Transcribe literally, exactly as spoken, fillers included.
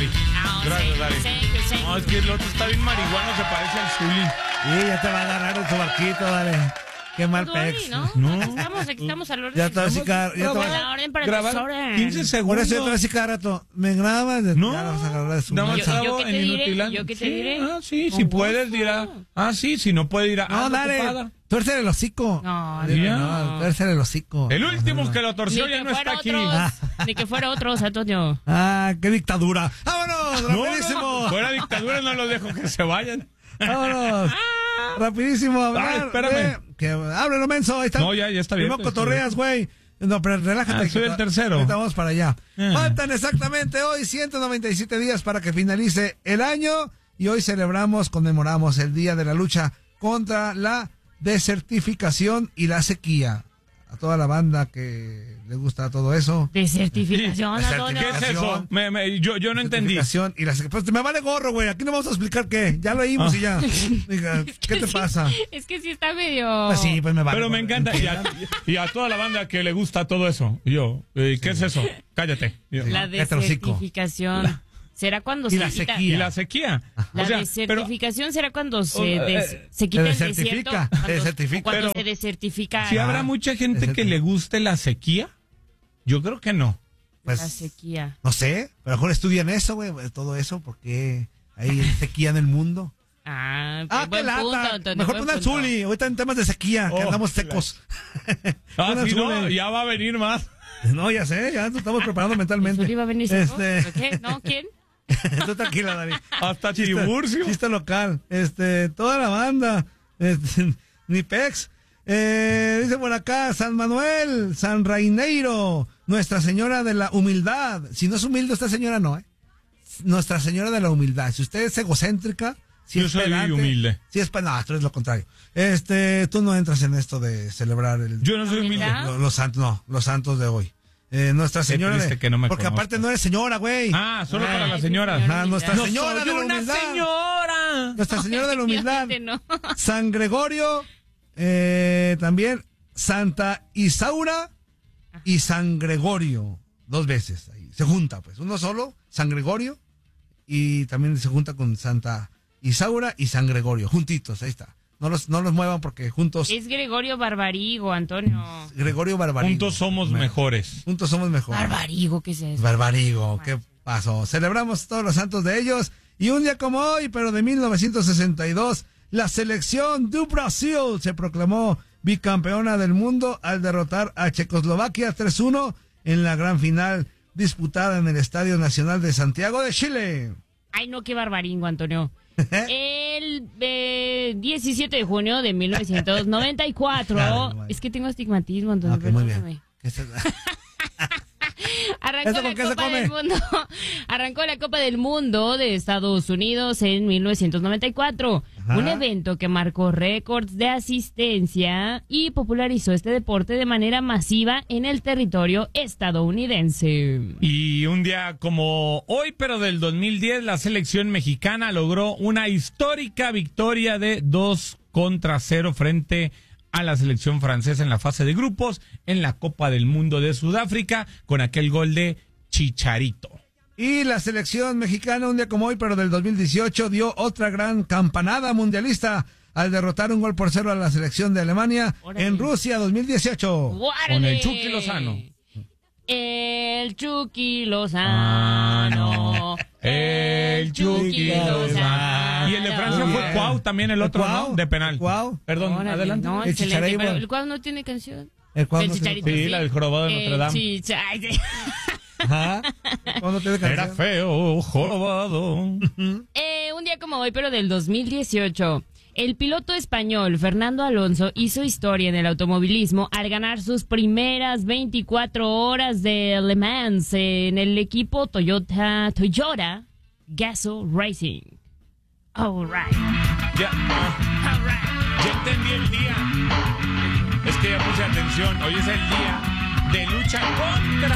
Dari. Gracias, Dari. No, es que el otro está bien marihuano, se parece al Zuli. Sí, ya te va a agarrar en su barquito, dale. Qué mal pex. ¿No? No. Aquí estamos, aquí estamos al orden. Ya te vas a cicar. Ya te vas La orden para el Grabar desorden. quince Por segundos. eso yo te voy a decir cada rato. Me grabas. No. Ya vas a agarrar de su Nada más bolsa. Yo- yo grabo qué te en diré, Inutilandia. yo qué te Sí, diré. Ah, sí, Con si gusto. puedes dirá. Ah, sí, si no puede dirá. No, ando dale. ocupada. Tuércele el hocico. No, Dile, ya. no, tuércele el hocico. El último que lo torció Ni ya que no está fuera aquí. otros, ni que fuera otros, Antonio. Ah, qué dictadura. ¡Vámonos! No, ¡Rapidísimo! no, fuera dictadura no los dejo que se vayan. ¡Vámonos! Rapidísimo, hablar. Ay, espérame. de- Que, háblelo, menso. Ahí está. No, ya, ya está bien, No está cotorreas, güey. No, pero relájate. Ah, soy que- el tercero. Ahorita vamos para allá. Ah. Faltan exactamente hoy ciento noventa y siete días para que finalice el año. Y hoy celebramos, conmemoramos el Día de la Lucha contra la Desertificación y la Sequía. A toda la banda que le gusta todo eso. Desertificación, Sí, Antonio. ¿Qué es eso? Me, me, yo, yo no entendí. Desertificación y la sequía. Pues me vale gorro, güey. Aquí no vamos a explicar qué. Ya lo oímos Ah. y ya. Diga, ¿qué te pasa? Es que sí está medio... Pues sí, pues me vale. Pero me gorro. encanta. Y a, y a toda la banda que le gusta todo eso. Y yo, eh, ¿qué es eso? Cállate. Y yo, La No, cállate el hocico. desertificación. ¿Será cuando Y se la quita? sequía. y la sequía. La O sea, desertificación será cuando se, Oh, des- eh, se quita se el desertifica, desierto. se Cuando, desertifica. cuando Pero- se desertifica Si la, habrá mucha gente que le guste la sequía, yo creo que no. Pues, la sequía. no sé. A lo mejor estudian eso, güey. Todo eso, porque hay sequía en el mundo. Ah, Ah, qué buen lata. punto, Antonio, Mejor buen pongan punto. Zuli. Ahorita en temas de sequía, que Oh, andamos secos. Ah, Pongan si no, Zuli. ya va a venir más. No, ya sé, ya nos estamos preparando mentalmente. ¿Zuli va a venir seco? Este, ¿Qué? ¿No? ¿Quién? tú tranquila, Dani. Hasta Chiste- Tiburcio. Chiste local. Este, toda la banda. Este, ni pex. Eh, dice por acá, San Manuel, San Raineiro, Nuestra Señora de la Humildad. Si no es humilde esta señora, no, ¿eh? Nuestra Señora de la Humildad. Si usted es egocéntrica, si Yo es soy pedante, humilde. Si es, pe- no, tú eres lo contrario. Este, tú no entras en esto de celebrar el, Yo no soy humilde. ¿Humildad? lo- los santos, no, los santos de hoy. Eh, Nuestra Señora triste de, que no me porque conozcas. aparte no eres señora, güey. Ah, solo Ah, para las sí, señoras. señora. Ah, Nuestra No Señora soy de la una Humildad. señora. Nuestra Señora de la Humildad. Definitivamente no. San Gregorio, eh, también Santa Isaura y San Gregorio. Dos veces ahí. Se junta, pues. Uno solo, San Gregorio, y también se junta con Santa Isaura y San Gregorio. Juntitos, ahí está. No los, no los muevan porque juntos. Es Gregorio Barbarigo, Antonio. Gregorio Barbarigo. Juntos somos Me- mejores. Juntos somos mejores. Barbarigo, ¿qué es eso? Barbarigo, ¿qué pasó? Celebramos todos los santos de ellos. Y un día como hoy, pero de mil novecientos sesenta y dos, la selección de Brasil se proclamó bicampeona del mundo al derrotar a Checoslovaquia tres uno en la gran final disputada en el Estadio Nacional de Santiago de Chile. Ay, no, qué barbaringo, Antonio. El eh, diecisiete de junio de mil novecientos noventa y cuatro. Dale, vale. Es que tengo astigmatismo, Antonio. Ok, muy perdóname. bien. ¿Qué se- Arrancó ¿Eso con la qué se Copa come? del Mundo. Arrancó la Copa del Mundo de Estados Unidos en mil novecientos noventa y cuatro. Ajá. Un evento que marcó récords de asistencia y popularizó este deporte de manera masiva en el territorio estadounidense. Y un día como hoy, pero del dos mil diez, la selección mexicana logró una histórica victoria de dos contra cero frente a la selección francesa en la fase de grupos en la Copa del Mundo de Sudáfrica con aquel gol de Chicharito. Y la selección mexicana, un día como hoy, pero del dos mil dieciocho, dio otra gran campanada mundialista al derrotar un gol por cero a la selección de Alemania Órale. en Rusia dos mil dieciocho. ¡Órale! Con el Chucky Lozano. El Chucky Lozano. El Chucky Lozano. Y el de Francia Muy fue bien. Cuau, también el otro, El Cuau, ¿no? De penal. el Cuau. Perdón, Órale, adelante. No, El excelente, Chicharito. pero el Cuau no tiene canción. El Cuau El no se- Chicharito Sí, la del jorobado de Notre El Dame. Chicharito. Ajá. ¿Cuándo tiene canción? Era feo, jorobado. Eh, un día como hoy, pero del dos mil dieciocho, el piloto español Fernando Alonso hizo historia en el automovilismo al ganar sus primeras veinticuatro horas de Le Mans en el equipo Toyota Toyota Gazoo Racing. All right. Ya, ah, All right. ya entendí el día. Es que ya puse atención. Hoy es el día de lucha contra